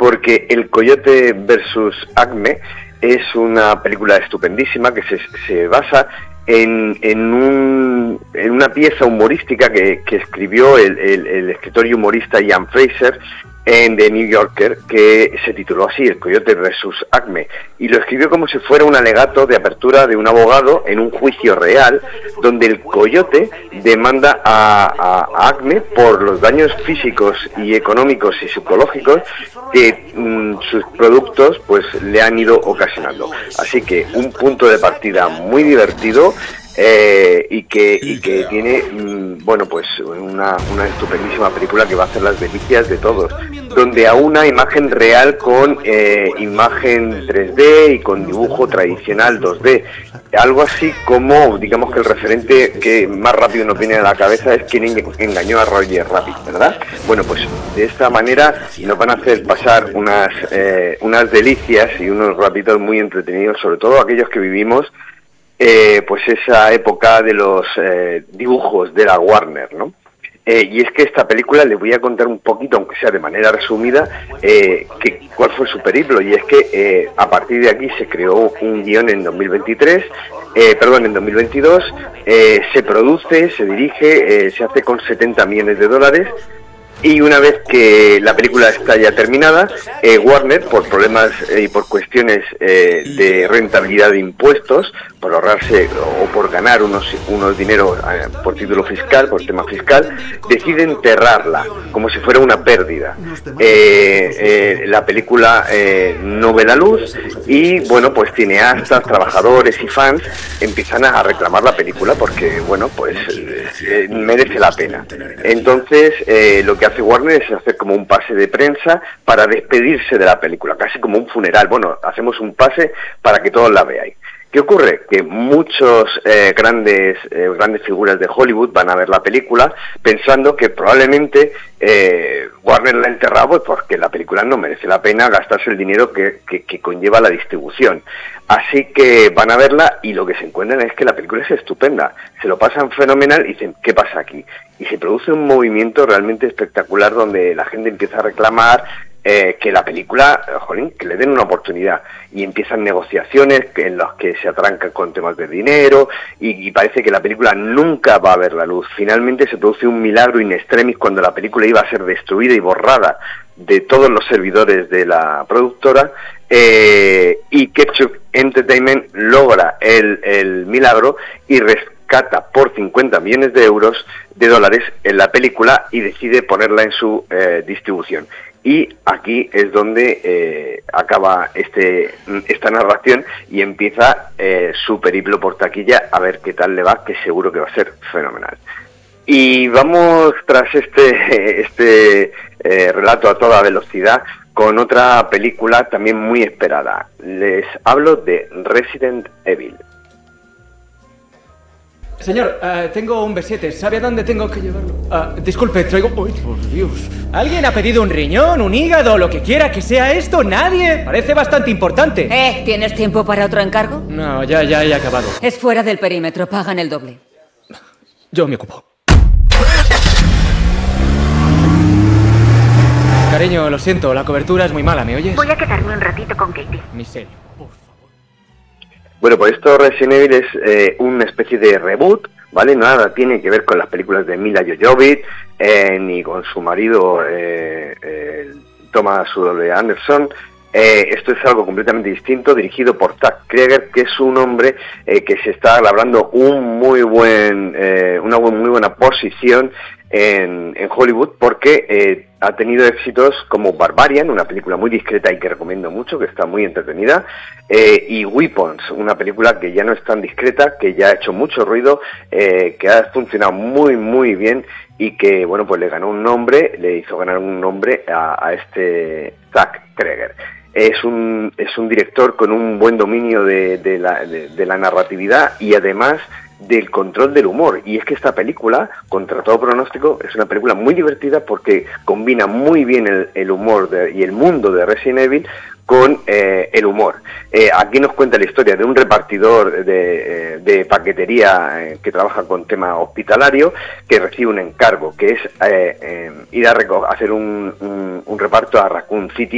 porque El Coyote versus Acme es una película estupendísima que se basa en una pieza humorística que escribió el escritor y humorista Ian Fraser en The New Yorker, que se tituló así, El Coyote versus Acme, y lo escribió como si fuera un alegato de apertura de un abogado en un juicio real, donde el Coyote demanda a Acme por los daños físicos y económicos y psicológicos que sus productos pues le han ido ocasionando. Así que un punto de partida muy divertido, y que tiene bueno, pues una estupendísima película que va a hacer las delicias de todos, donde aúna imagen real con imagen 3D y con dibujo tradicional 2D, algo así como, digamos que el referente que más rápido nos viene a la cabeza es Quien engañó a Roger Rabbit, ¿verdad? Bueno, pues de esta manera nos van a hacer pasar unas delicias y unos ratitos muy entretenidos, sobre todo aquellos que vivimos pues esa época de los dibujos de la Warner, ¿no? Y es que esta película, les voy a contar un poquito, aunque sea de manera resumida, cuál fue su periplo, y es que a partir de aquí se creó un guión en 2022, se produce, se dirige, se hace con $70 millones, y una vez que la película está ya terminada, Warner, por problemas y por cuestiones de rentabilidad de impuestos, por ahorrarse o por ganar unos dineros por título fiscal, por tema fiscal, decide enterrarla como si fuera una pérdida. La película no ve la luz y, bueno, pues cineastas, trabajadores y fans empiezan a reclamar la película porque, bueno, pues merece la pena. Entonces, lo que hace Warner es hacer como un pase de prensa para despedirse de la película, casi como un funeral. Bueno, hacemos un pase para que todos la veáis. ¿Qué ocurre? Que muchos grandes figuras de Hollywood van a ver la película pensando que probablemente Warner la ha enterrado pues porque la película no merece la pena gastarse el dinero que conlleva la distribución. Así que van a verla y lo que se encuentran es que la película es estupenda. Se lo pasan fenomenal y dicen, ¿qué pasa aquí? Y se produce un movimiento realmente espectacular donde la gente empieza a reclamar que la película, que le den una oportunidad, y empiezan negociaciones en las que se atrancan con temas de dinero y parece que la película nunca va a ver la luz. Finalmente se produce un milagro in extremis cuando la película iba a ser destruida y borrada de todos los servidores de la productora, y Ketchup Entertainment logra el milagro y rescata por $50 millones en la película y decide ponerla en su distribución. Y aquí es donde acaba esta narración y empieza su periplo por taquilla, a ver qué tal le va, que seguro que va a ser fenomenal. Y vamos tras este relato a toda velocidad con otra película también muy esperada. Les hablo de Resident Evil. Señor, tengo un B7. ¿Sabe a dónde tengo que llevarlo? Disculpe, traigo... ¡Uy, por Dios! ¿Alguien ha pedido un riñón, un hígado, lo que quiera que sea esto? ¿Nadie? Parece bastante importante. ¿Tienes tiempo para otro encargo? No, ya he acabado. Es fuera del perímetro, pagan el doble. Yo me ocupo. Cariño, lo siento, la cobertura es muy mala, ¿me oyes? Voy a quedarme un ratito con Katie. Miseria, por favor. Bueno, pues esto Resident Evil es una especie de reboot, ¿vale? Nada tiene que ver con las películas de Mila Jovovich, ni con su marido Thomas W. Anderson. Esto es algo completamente distinto, dirigido por Zack Kreger, que es un hombre que se está labrando una muy buena posición en Hollywood, porque ha tenido éxitos como Barbarian, una película muy discreta y que recomiendo mucho, que está muy entretenida, y Weapons, una película que ya no es tan discreta, que ya ha hecho mucho ruido, que ha funcionado muy bien y que, bueno, pues le hizo ganar un nombre a este Zack Kreger. Es un director con un buen dominio de la narratividad y además del control del humor, y es que esta película, contra todo pronóstico, es una película muy divertida porque combina muy bien el humor y el mundo de Resident Evil con el humor. Aquí nos cuenta la historia de un repartidor de paquetería que trabaja con tema hospitalario, que recibe un encargo, que es ir a hacer un reparto a Raccoon City,